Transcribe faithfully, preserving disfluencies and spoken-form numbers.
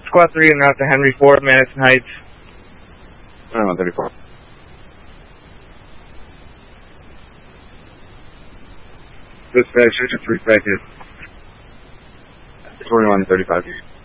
Squad three en route to Henry Ford, Madison Heights. one thirty-four. Dispatch, three seconds. twenty-one thirty-five.